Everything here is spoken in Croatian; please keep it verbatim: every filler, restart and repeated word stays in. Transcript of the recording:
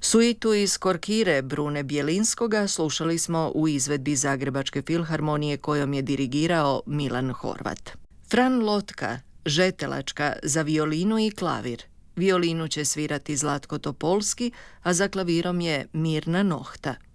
Suitu iz Korkire Brune Bjelinskoga slušali smo u izvedbi Zagrebačke filharmonije kojom je dirigirao Milan Horvat. Fran Lotka, Žetelačka za violinu i klavir. Violinu će svirati Zlatko Topolski, a za klavirom je Mirna Nohta.